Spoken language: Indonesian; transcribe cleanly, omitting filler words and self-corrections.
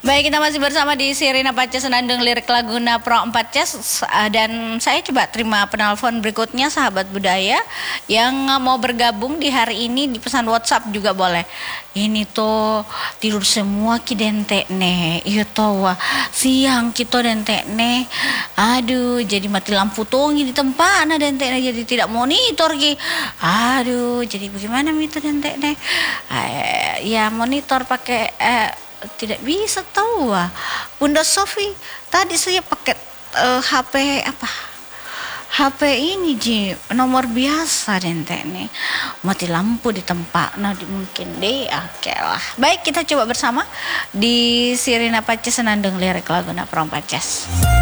Baik, kita masih bersama di Sirina Paca Senandung Lirik Laguna Pro 4 Jazz. Dan saya coba terima penelpon berikutnya, sahabat budaya yang mau bergabung di hari ini di pesan WhatsApp juga boleh. Ini tuh tidur semua ki dentek nih, iya toh siang kita dentek nih. Aduh, jadi mati lampu tongi di tempat nah dentek nih, jadi tidak monitor ki. Aduh, jadi bagaimana itu dentek nih? Ya monitor pakai tidak bisa tahu Bunda Sofi. Tadi saya pakai HP HP ini Ji, nomor biasa dentek nih, mati lampu di tempat nah mungkin deh. Oke lah, baik, kita coba bersama di Sirina Paca Senandung Lirik Laguna Pro 4 Jazz.